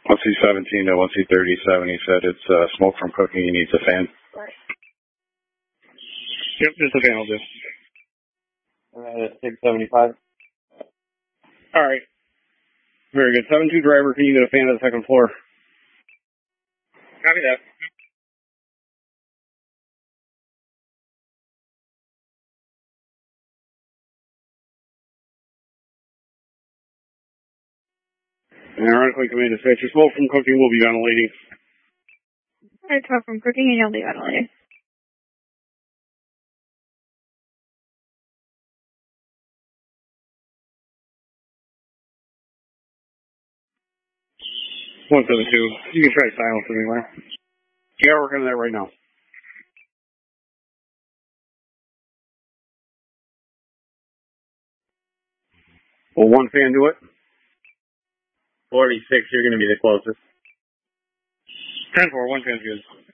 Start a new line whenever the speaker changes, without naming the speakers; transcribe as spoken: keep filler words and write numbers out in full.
one C seventeen to one C thirty-seven, he said it's uh, smoke from cooking, he needs a fan. Yep, just a fan will do.
Uh, six seventy-five.
Alright. Very good. seven two driver, can you get a fan to the second floor? Copy that. Ironically, command dispatcher, smoke from cooking will be ventilating.
Alright, smoke from cooking and you'll be ventilating.
one seven two. You can try silence anywhere. Yeah, we're working on that right now. Will one fan do it?
forty-six, you're going to be the closest.
ten four, one fan's good.